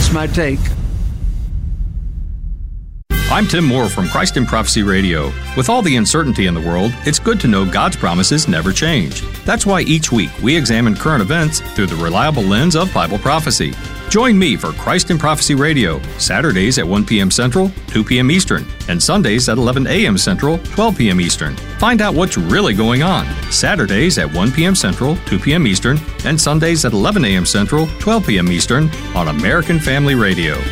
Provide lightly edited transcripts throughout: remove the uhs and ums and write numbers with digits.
That's my take. I'm Tim Moore from Christ in Prophecy Radio. With all the uncertainty in the world, it's good to know God's promises never change. That's why each week we examine current events through the reliable lens of Bible prophecy. Join me for Christ in Prophecy Radio, Saturdays at 1 p.m. Central, 2 p.m. Eastern, and Sundays at 11 a.m. Central, 12 p.m. Eastern. Find out what's really going on. Saturdays at 1 p.m. Central, 2 p.m. Eastern, and Sundays at 11 a.m. Central, 12 p.m. Eastern on American Family Radio.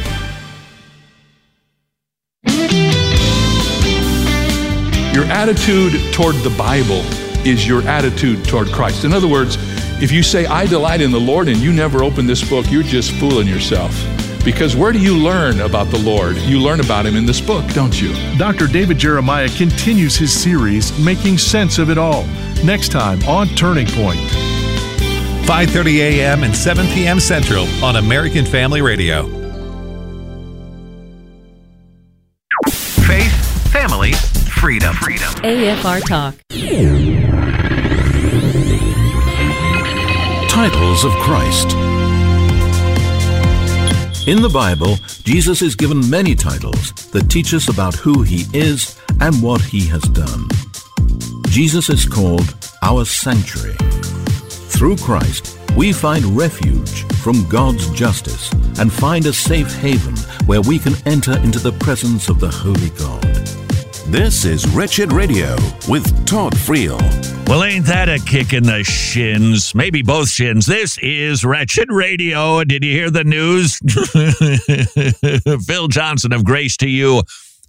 Your attitude toward the Bible is your attitude toward Christ. In other words, if you say, I delight in the Lord, and you never open this book, you're just fooling yourself. Because where do you learn about the Lord? You learn about Him in this book, don't you? Dr. David Jeremiah continues his series, Making Sense of It All, next time on Turning Point. 5:30 a.m. and 7 p.m. Central on American Family Radio. Faith, family, freedom. AFR Talk. Titles of Christ. In the Bible, Jesus is given many titles that teach us about who He is and what He has done. Jesus is called our sanctuary. Through Christ, we find refuge from God's justice and find a safe haven where we can enter into the presence of the Holy God. This is Wretched Radio with Todd Friel. Well, ain't that a kick in the shins? Maybe both shins. This is Wretched Radio. Did you hear the news? Phil Johnson of Grace to You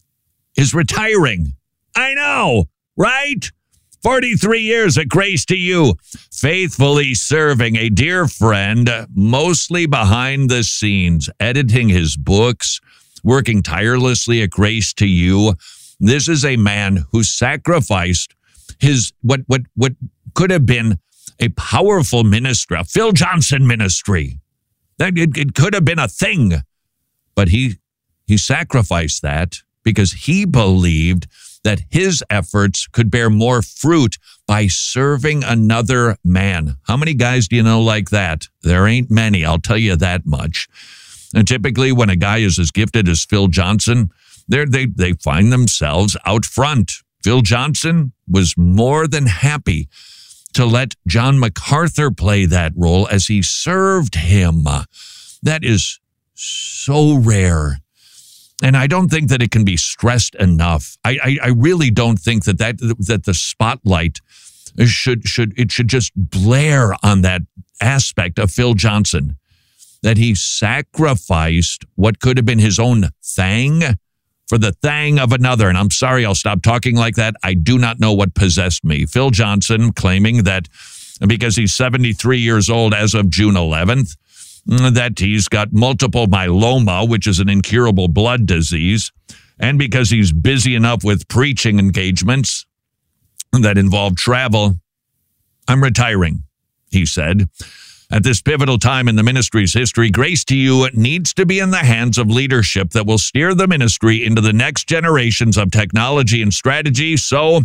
is retiring. I know, right? 43 years at Grace to You, faithfully serving a dear friend, mostly behind the scenes, editing his books, working tirelessly at Grace to You. This is a man who sacrificed his what could have been a powerful ministry, a Phil Johnson ministry. That it could have been a thing, but he sacrificed that because he believed that his efforts could bear more fruit by serving another man. How many guys do you know like that? There ain't many, I'll tell you that much. And typically when a guy is as gifted as Phil Johnson, they find themselves out front. Phil Johnson was more than happy to let John MacArthur play that role as he served him. That is so rare. And I don't think that it can be stressed enough. I really don't think that the spotlight should just blare on that aspect of Phil Johnson, that he sacrificed what could have been his own thing for the thing of another. And I'm sorry, I'll stop talking like that. I do not know what possessed me. Phil Johnson claiming that because he's 73 years old as of June 11th, that he's got multiple myeloma, which is an incurable blood disease, and because he's busy enough with preaching engagements that involve travel, I'm retiring, he said. At this pivotal time in the ministry's history, Grace to You needs to be in the hands of leadership that will steer the ministry into the next generations of technology and strategy. So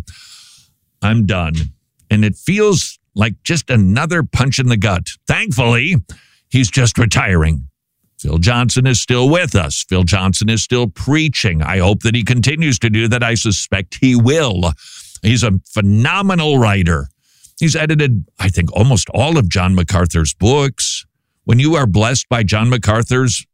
I'm done. And it feels like just another punch in the gut. Thankfully, he's just retiring. Phil Johnson is still with us. Phil Johnson is still preaching. I hope that he continues to do that. I suspect he will. He's a phenomenal writer. He's edited, I think, almost all of John MacArthur's books. When you are blessed by John MacArthur's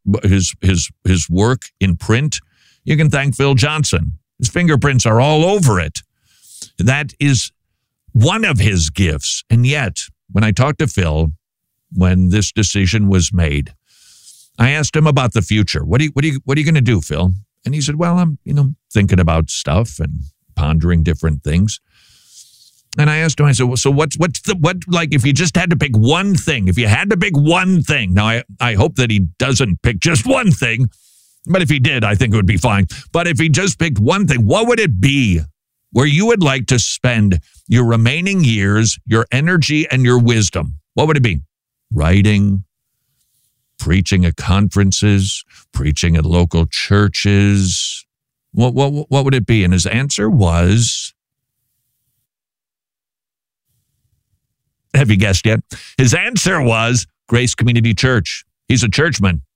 his work in print, you can thank Phil Johnson. His fingerprints are all over it. That is one of his gifts. And yet, when I talked to Phil, when this decision was made, I asked him about the future. What are you going to do, Phil? And he said, well, I'm, thinking about stuff and pondering different things. And I asked him, I said, well, so what, if you just had to pick one thing, if you had to pick one thing, now I hope that he doesn't pick just one thing, but if he did, I think it would be fine. But if he just picked one thing, what would it be where you would like to spend your remaining years, your energy and your wisdom? What would it be? Writing, preaching at conferences, preaching at local churches. What would it be? And his answer was, have you guessed yet? His answer was Grace Community Church. He's a churchman.